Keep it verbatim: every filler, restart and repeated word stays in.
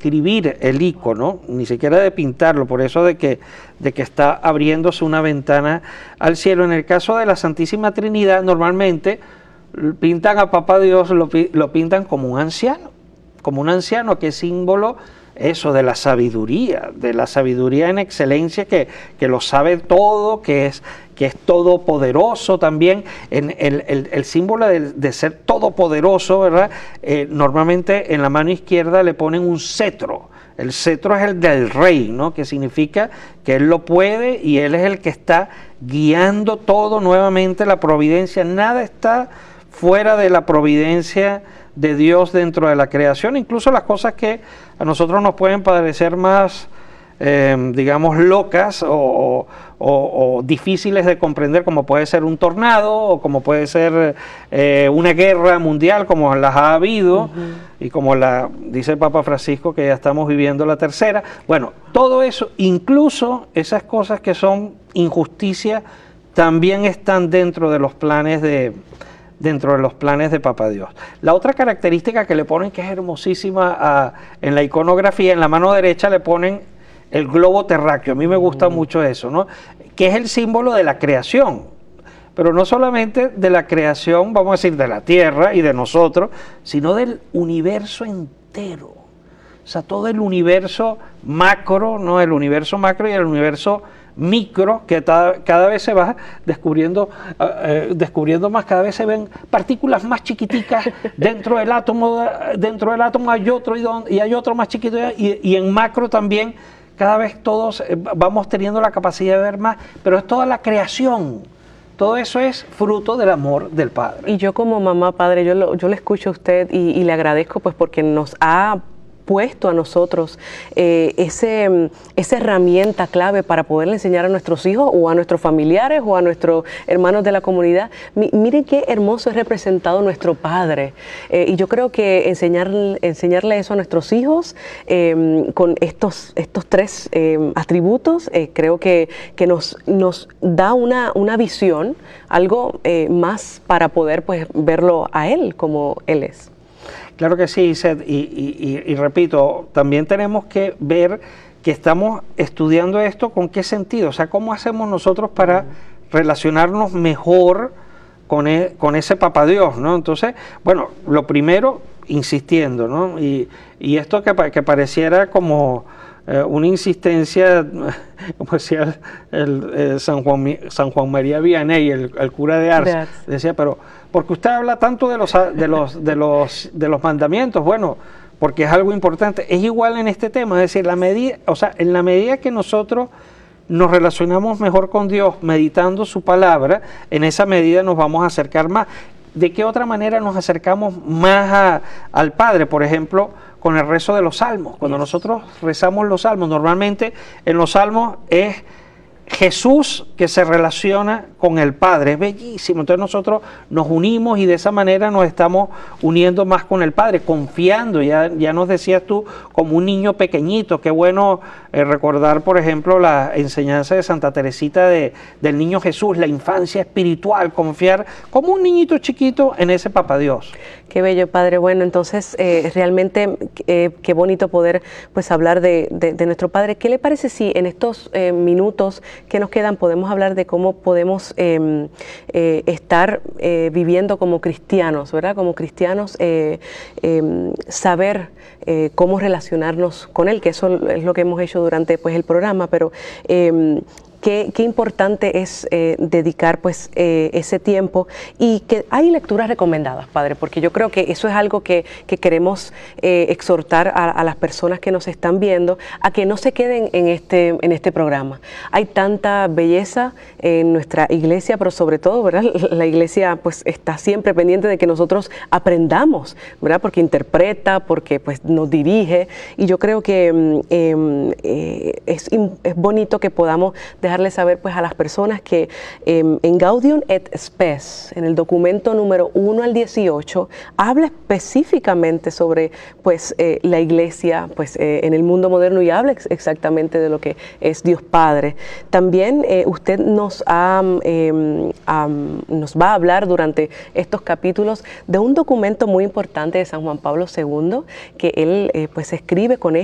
describir el icono, ni siquiera de pintarlo, por eso de que, de que está abriéndose una ventana al cielo. En el caso de la Santísima Trinidad, normalmente pintan a Papá Dios, lo, lo pintan como un anciano, como un anciano que es símbolo eso de la sabiduría, de la sabiduría en excelencia, que, que lo sabe todo, que es, que es todopoderoso también. En el, el, el símbolo de, de ser todopoderoso, ¿verdad? Eh, normalmente en la mano izquierda le ponen un cetro. El cetro es el del rey, ¿no? Que significa que él lo puede y él es el que está guiando todo nuevamente, la providencia. Nada está fuera de la providencia de Dios dentro de la creación, incluso las cosas que a nosotros nos pueden parecer más, eh, digamos, locas o, o, o difíciles de comprender, como puede ser un tornado o como puede ser eh, una guerra mundial, como las ha habido, uh-huh. y como la dice el Papa Francisco, que ya estamos viviendo la tercera. Bueno, todo eso, incluso esas cosas que son injusticia, también están dentro de los planes de dentro de los planes de Papá Dios. La otra característica que le ponen, que es hermosísima a, en la iconografía, en la mano derecha le ponen el globo terráqueo. A mí me gusta mm. mucho eso, ¿no? Que es el símbolo de la creación, pero no solamente de la creación, vamos a decir, de la tierra y de nosotros, sino del universo entero. O sea, todo el universo macro, ¿no? El universo macro y el universo micro, que cada, cada vez se va descubriendo, eh, descubriendo más, cada vez se ven partículas más chiquiticas dentro del átomo, dentro del átomo hay otro y, don, y hay otro más chiquito, y, y en macro también, cada vez todos eh, vamos teniendo la capacidad de ver más, pero es toda la creación. Todo eso es fruto del amor del Padre. Y yo como mamá, padre, yo, lo, yo le escucho a usted y, y le agradezco pues porque nos ha puesto a nosotros eh, ese, esa herramienta clave para poderle enseñar a nuestros hijos o a nuestros familiares o a nuestros hermanos de la comunidad. Mi, miren qué hermoso es representado nuestro Padre. Eh, y yo creo que enseñar, enseñarle eso a nuestros hijos eh, con estos, estos tres eh, atributos, eh, creo que, que nos, nos da una, una visión, algo eh, más para poder pues, verlo a Él como Él es. Claro que sí, Seth, y, y, y, y repito, también tenemos que ver que estamos estudiando esto con qué sentido, o sea, cómo hacemos nosotros para relacionarnos mejor con, e, con ese Papá Dios, ¿no? Entonces, bueno, lo primero, insistiendo, ¿no? Y, y esto que, que pareciera como eh, una insistencia, como decía el, el, el San, Juan, San Juan María Vianney, el, el cura de Ars, de decía, pero porque usted habla tanto de los, de los, de los, de los mandamientos, bueno, porque es algo importante. Es igual en este tema, es decir, la medida, o sea, en la medida que nosotros nos relacionamos mejor con Dios, meditando su palabra, en esa medida nos vamos a acercar más. ¿De qué otra manera nos acercamos más a, al Padre? Por ejemplo, con el rezo de los salmos. Cuando nosotros rezamos los salmos, normalmente en los salmos es Jesús que se relaciona con el Padre, es bellísimo. Entonces nosotros nos unimos y de esa manera nos estamos uniendo más con el Padre, confiando. Ya, ya nos decías tú, como un niño pequeñito. Qué bueno eh, recordar, por ejemplo, la enseñanza de Santa Teresita de, del niño Jesús, la infancia espiritual, confiar como un niñito chiquito en ese Papá Dios. Qué bello, Padre. Bueno, entonces eh, realmente eh, qué bonito poder pues hablar de, de, de nuestro Padre. ¿Qué le parece si en estos eh, minutos que nos quedan podemos hablar de cómo podemos eh, eh, estar eh, viviendo como cristianos, ¿verdad? Como cristianos, eh, eh, saber eh, cómo relacionarnos con Él, que eso es lo que hemos hecho durante pues, el programa, pero eh, Qué, qué importante es eh, dedicar pues eh, ese tiempo, y que hay lecturas recomendadas, Padre, porque yo creo que eso es algo que, que queremos eh, exhortar a, a las personas que nos están viendo a que no se queden en este, en este programa. Hay tanta belleza en nuestra iglesia, pero sobre todo, ¿verdad? La iglesia pues está siempre pendiente de que nosotros aprendamos, ¿verdad? Porque interpreta, porque pues nos dirige, y yo creo que eh, eh, es, es bonito que podamos dejarles saber pues a las personas que eh, en Gaudium et Spes, en el documento número uno al dieciocho, habla específicamente sobre pues eh, la iglesia pues eh, en el mundo moderno, y habla ex exactamente de lo que es Dios Padre. También eh, usted nos, ha, eh, um, nos va a hablar durante estos capítulos de un documento muy importante de San Juan Pablo segundo, que él eh, pues escribe con